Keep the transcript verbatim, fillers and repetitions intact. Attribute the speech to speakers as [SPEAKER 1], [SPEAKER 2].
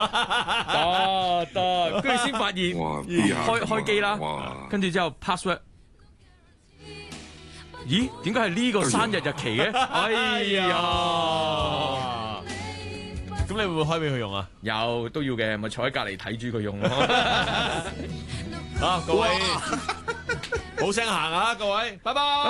[SPEAKER 1] 得得，跟住先發現開開機啦，跟住之後 password， 咦？點解係呢個生日日期嘅？哎呀！
[SPEAKER 2] 咁你會唔會開俾佢用啊？
[SPEAKER 1] 有都要嘅，咪坐喺隔離睇住佢用咯。
[SPEAKER 2] 啊，各位，好聲行啊，各位，拜拜。